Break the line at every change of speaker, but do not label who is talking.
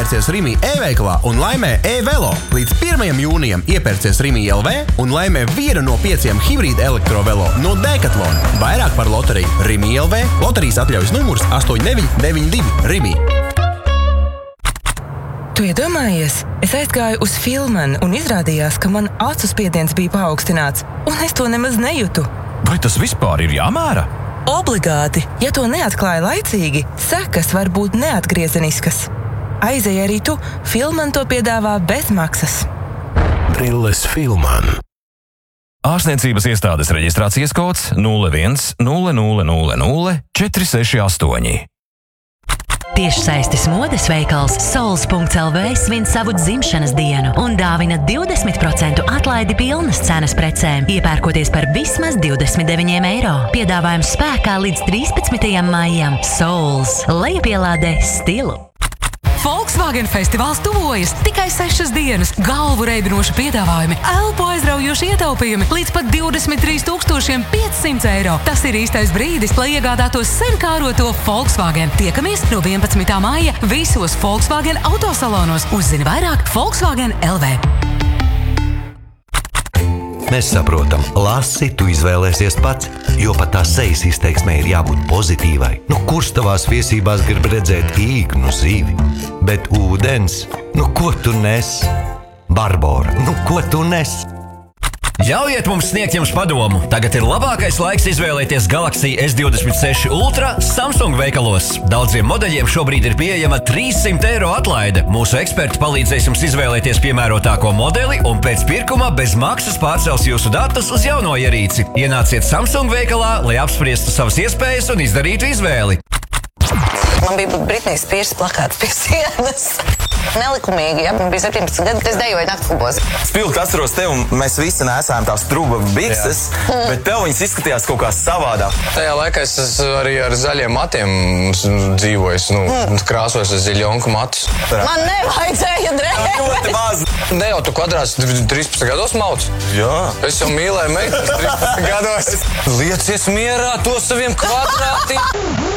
Iepērcies Rimi e-veikalā un laimē e-velo. Līdz 1. jūnijam iepērcies Rimi LV un laimē 1 no 5 hibrīda elektrovelo no Decathlon. Vairāk par loteriju Rimi LV. Loterijas atļaujas numurs 8992 Rimi.
Tu iedomājies? Es aizgāju uz Filmanu un izrādījās, ka man acu spiediens bija paaugstināts, un es to nemaz nejūtu.
Vai tas vispār ir jāmēra?
Obligāti, ja to neatklāja laicīgi, sekas var būt neatgriezeniskas. Aizej arī tu, Filman to piedāvā bez maksas.
Brilles Filman.
Ārstniecības iestādes reģistrācijas kods 01 0000 468.
Tiešsaistes modes veikals Souls.lv svin savu dzimšanas dienu un dāvina 20% atlaidi pilnas cenas precēm, iepērkoties par vismaz 29 eiro. Piedāvājums spēkā līdz 13. maijam. Souls. Lejupielādē stilu.
Volkswagen festivāls tuvojas. Tikai 6 dienas. Galvu reibinoši piedāvājumi, elpu aizraujoši ietaupījumi līdz pat 23 500 eiro. Tas ir īstais brīdis, lai iegādātos sen kāroto Volkswagen. Tiekamies no 11. māja visos Volkswagen autosalonos. Uzzini vairāk Volkswagen LV.
Mēs saprotam, lasi, tu izvēlēsies pats, jo pat tā sejas izteiksmē ir jābūt pozitīvai. Kurš tavās viesībās grib redzēt īknu zivi? Bet ūdens? Ko tu nes? Barbora, ko tu nes?
Ļaujiet mums sniegt jums padomu. Tagad ir labākais laiks izvēlēties Galaxy S26 Ultra Samsung veikalos. Daudziem modeļiem šobrīd ir pieejama 300 eiro atlaide. Mūsu eksperti palīdzēs jums izvēlēties piemērotāko modeli un pēc pirkuma bez maksas pārcels jūsu datus uz jauno ierīci. Ienāciet Samsung veikalā, lai apspriestu savas iespējas un izdarītu izvēli.
Man bija Britnijas Spears plakāts pie sienas. Nelikumīgi, man bija 17 gadi, es dejoju naktklubos.
Spilgt atceros tev, un mēs visi nesājām tās trūba bikses, bet tev viņas izskatījās kaut kā savādāk.
Tajā laikā es arī ar zaļiem matiem dzīvoju, krāsojos ar ziļonku matus.
Man nevajadzēja drēbēt.
Ļoti maz.
Ne jau tu kvadrāts 13 gados mauc?
Jā.
Es jau mīlēju meitenes 13 gados. Liecies mierā to saviem kvadrātiem.